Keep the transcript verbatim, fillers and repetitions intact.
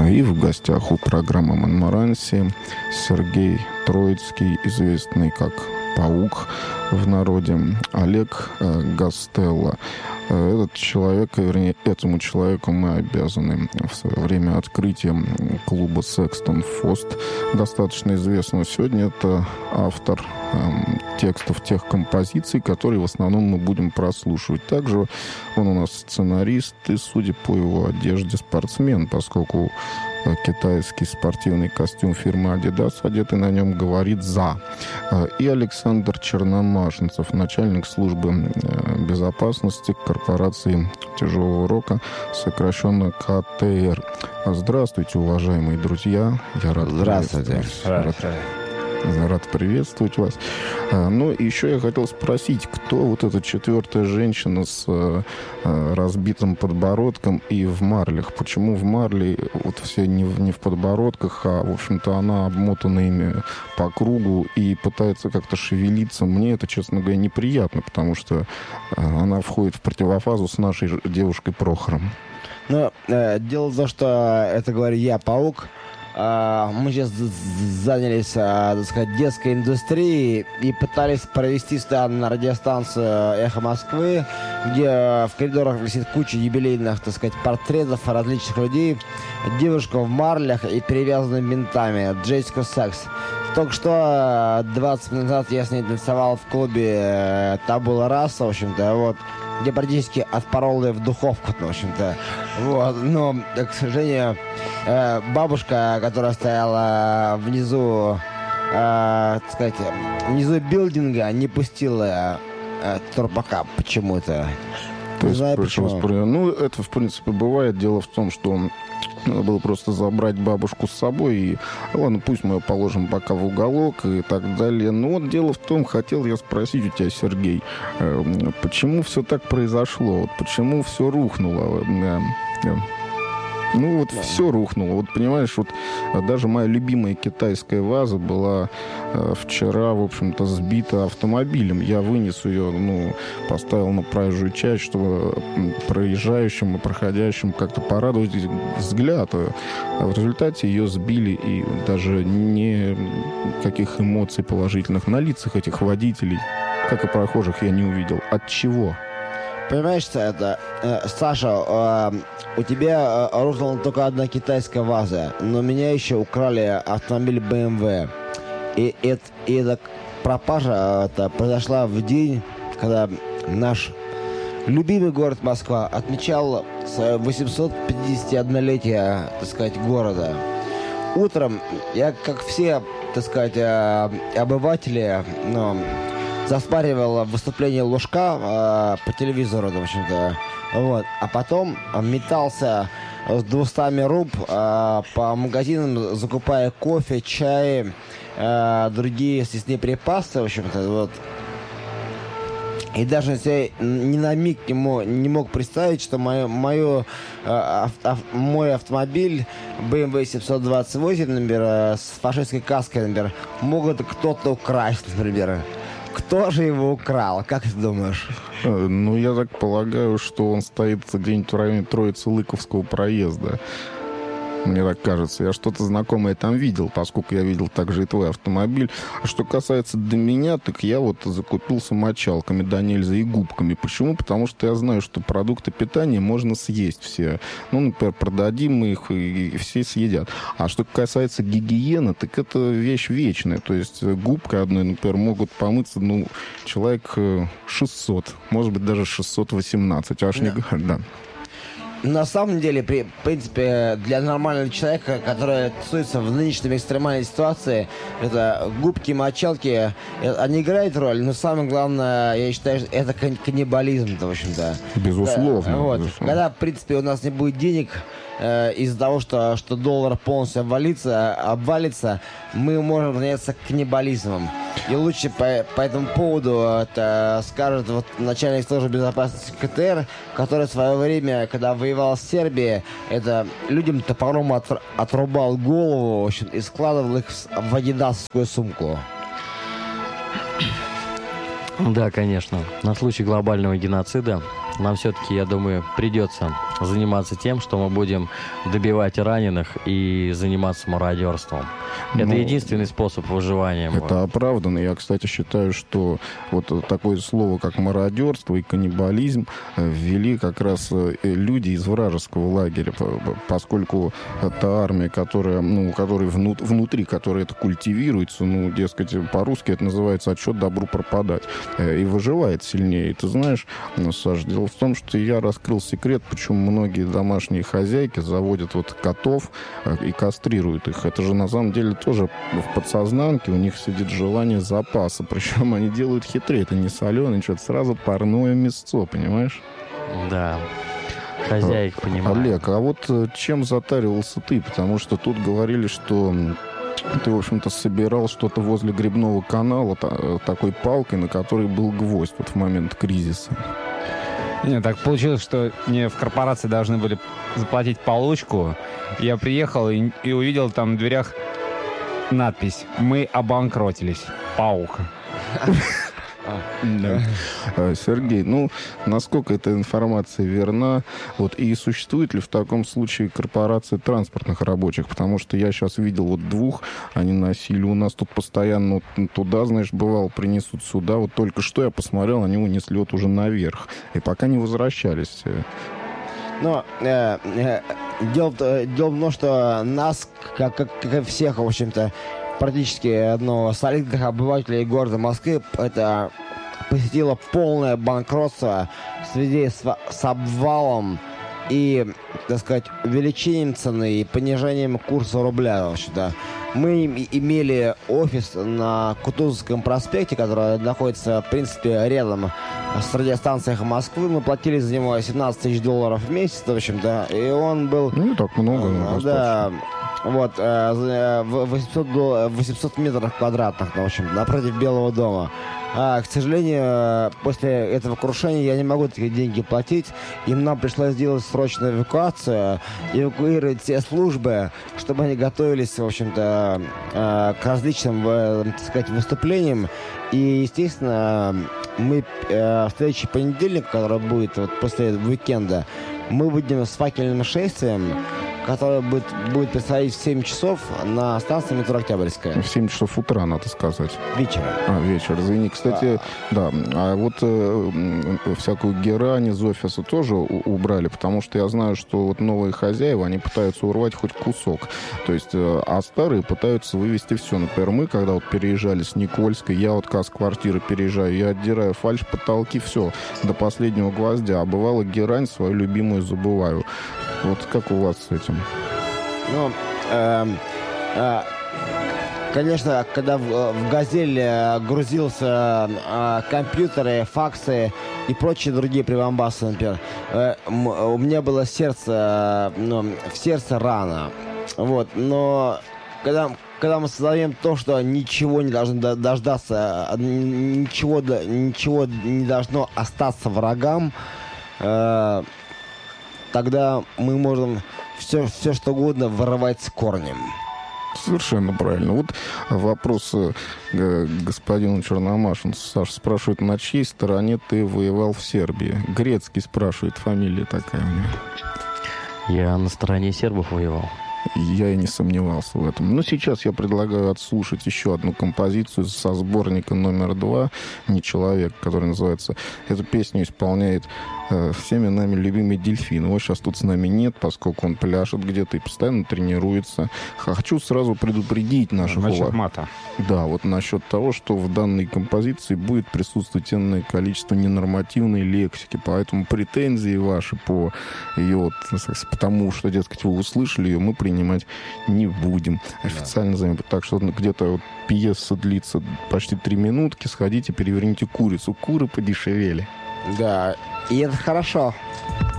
И в гостях у программы «Монмаранси» Сергей Троицкий, известный как Паук в народе, Олег э, Гастелло. Этот человек, вернее, этому человеку мы обязаны в свое время открытием клуба «Секстон Фост», достаточно известного. Сегодня это автор э, текстов тех композиций, которые в основном мы будем прослушивать. Также он у нас сценарист и, судя по его одежде, спортсмен, поскольку китайский спортивный костюм фирмы Adidas, одетый на нем, говорит «за». И Александр Черномашинцев, начальник службы безопасности корпорации тяжелого рока, сокращенно ка тэ эр. Здравствуйте, уважаемые друзья. Я рад Здравствуйте. Здравствуйте. Рад приветствовать вас. Ну, и еще я хотел спросить, кто вот эта четвертая женщина с разбитым подбородком и в марлях? Почему в марле вот все не в, не в подбородках, а, в общем-то, она обмотана ими по кругу и пытается как-то шевелиться? Мне это, честно говоря, неприятно, потому что она входит в противофазу с нашей девушкой Прохором. Ну, э, дело в том, что это говорю я, Паук. Мы сейчас занялись, так сказать, детской индустрией и пытались провести сюда на радиостанцию «Эхо Москвы», где в коридорах висит куча юбилейных, так сказать, портретов различных людей, девушка в марлях и перевязанными бинтами, Джессика Секс. Только что двадцать минут назад я с ней танцевал в клубе «Табула Раса», в общем-то, вот, где практически отпорол ее в духовку, в общем-то. Вот. Но, к сожалению, бабушка, которая стояла внизу, так сказать, внизу билдинга, не пустила турбака почему-то. То есть, знаю, почему. Ну, это, в принципе, бывает. Дело в том, что надо было просто забрать бабушку с собой. И, ладно, пусть мы ее положим пока в уголок и так далее. Но вот дело в том, хотел я спросить у тебя, Сергей, почему все так произошло? Вот почему все рухнуло? Ну, вот да. Все рухнуло. Вот, понимаешь, вот даже моя любимая китайская ваза была э, вчера, в общем-то, сбита автомобилем. Я вынес ее, ну, поставил на проезжую часть, чтобы проезжающим и проходящим как-то порадовать взгляд. А в результате ее сбили, и даже никаких эмоций положительных на лицах этих водителей, как и прохожих, я не увидел. От чего? Понимаешь, это, э, Саша, э, у тебя э, рухнула только одна китайская ваза, но меня еще украли автомобиль бэ эм вэ. И, и, и эта пропажа это, произошла в день, когда наш любимый город Москва отмечал свое восемьсот пятидесятиоднолетие, так сказать, города. Утром я, как все, так сказать, э, обыватели, ну, заспаривал выступление Лужка э, по телевизору, в общем-то. Вот. А потом метался с двумястами руб э, по магазинам, закупая кофе, чай, э, другие съестные припасы, в общем-то. Вот. И даже если ни на миг не мог, не мог представить, что мое, мое, э, ав, мой автомобиль бэ эм вэ семьсот двадцать восемь, например, э, с фашистской каской, например, могут кто-то украсть, например. Кто же его украл? Как ты думаешь? Ну, я так полагаю, что он стоит где-нибудь в районе Троицы-Лыковского проезда. Мне так кажется. Я что-то знакомое там видел, поскольку я видел также и твой автомобиль. А что касается до меня, так я вот закупился мочалками, да нельзя, и губками. Почему? Потому что я знаю, что продукты питания можно съесть все. Ну, например, продадим их, и, и все съедят. А что касается гигиены, так это вещь вечная. То есть губкой одной, например, могут помыться, ну, человек шестьсот, может быть, даже шестьсот восемнадцать. Аж не говорю, да. На самом деле, при, в принципе, для нормального человека, который тусуется в нынешней экстремальной ситуации, это губки, мочалки, они играют роль, но самое главное, я считаю, это каннибализм, в общем-то. Безусловно. Да, вот. Безусловно. Когда, в принципе, у нас не будет денег, э, из-за того, что, что доллар полностью обвалится, обвалится, мы можем заняться каннибализмом. И лучше по, по этому поводу это скажет вот начальник службы безопасности ка тэ эр, который в свое время, когда воевал с Сербией, это людям топором от, отрубал голову, в общем, и складывал их в адидасовскую сумку. Да, конечно. На случай глобального геноцида нам все-таки, я думаю, придется заниматься тем, что мы будем добивать раненых и заниматься мародерством. Это Ну, единственный способ выживания. Это оправданно. Я, кстати, считаю, что вот такое слово, как мародерство и каннибализм, ввели как раз люди из вражеского лагеря, поскольку та армия, которая, ну, которая вну, внутри, которая это культивируется, ну, дескать, по-русски это называется «отчет добру пропадать», и выживает сильнее. И ты знаешь, Саш, дело в том, что я раскрыл секрет, почему многие домашние хозяйки заводят вот котов и кастрируют их. Это же на самом деле тоже в подсознанке у них сидит желание запаса. Причем они делают хитрее. Это не соленый, что-то сразу парное мясцо, понимаешь? Да. Хозяйка, понимаю. Олег, а вот чем затаривался ты? Потому что тут говорили, что ты, в общем-то, собирал что-то возле грибного канала такой палкой, на которой был гвоздь вот в момент кризиса. Нет, так получилось, что мне в корпорации должны были заплатить получку. Я приехал и, и увидел там в дверях надпись «Мы обанкротились. Паук». Да. Сергей, ну, насколько эта информация верна? Вот, и существует ли в таком случае корпорация транспортных рабочих? Потому что я сейчас видел вот двух, они носили у нас тут постоянно вот, туда, знаешь, бывало, принесут сюда. Вот только что я посмотрел, они унесли вот уже наверх. И пока не возвращались. Но э, э, дело, дело в том, что нас, как, как, как и всех, в общем-то, практически одного солидных обывателей города Москвы, это посетило полное банкротство в связи с, с обвалом и, так сказать, увеличением цены и понижением курса рубля. В общем-то. Мы имели офис на Кутузовском проспекте, который находится, в принципе, рядом с радиостанцией Москвы. Мы платили за него семнадцать тысяч долларов в месяц, в общем-то, и он был... Ну, не так много. Uh, да, вот, uh, восемьсот метров квадратных, в общем, напротив Белого дома. А, к сожалению, после этого крушения я не могу такие деньги платить, и нам пришлось сделать срочную эвакуацию, эвакуировать все службы, чтобы они готовились, в общем-то, к различным, так сказать, выступлениям. И, естественно, мы в следующий понедельник, который будет вот после уикенда, мы выйдем с факельным шествием, которое будет, будет происходить в семь часов на станции метро Октябрьская. В семь часов утра, надо сказать. Вечера. А, вечер, извини. Кстати, а... да, а вот э, всякую герань из офиса тоже у- убрали, потому что я знаю, что вот новые хозяева, они пытаются урвать хоть кусок. То есть, э, а старые пытаются вывести все. Например, мы, когда вот переезжали с Никольской, я вот как с квартиры переезжаю, я отдираю фальш, потолки, все, до последнего гвоздя. А бывало, герань свою любимую забываю. Вот как у вас с этим? Ну, э, э, конечно, когда в, в «Газель» грузился э, компьютеры, факсы и прочие другие прибамбасы, например, э, м, у меня было сердце, э, ну, в сердце рана. Вот, но когда, когда мы создаем то, что ничего не должно дождаться, ничего, ничего не должно остаться врагам, э, тогда мы можем все, все что угодно вырывать с корнем. Совершенно правильно. Вот вопрос э, господину Черномашин. Саша спрашивает, на чьей стороне ты воевал в Сербии? Грецкий спрашивает, фамилия такая у него. Я на стороне сербов воевал. Я и не сомневался в этом. Но сейчас я предлагаю отслушать еще одну композицию со сборника номер два «Не человек», который называется. Эту песню исполняет э, всеми нами любимый Дельфин. Его сейчас тут с нами нет, поскольку он пляшет где-то и постоянно тренируется. Хочу сразу предупредить наших... Насчет мата. Да, вот насчет того, что в данной композиции будет присутствовать энное количество ненормативной лексики, поэтому претензии ваши по ее, потому что, дескать, вы услышали ее, мы принимать не будем. Официально заметим. Так что где-то вот пьеса длится почти три минутки, сходите, переверните курицу. Куры подешевели. Да, и это хорошо.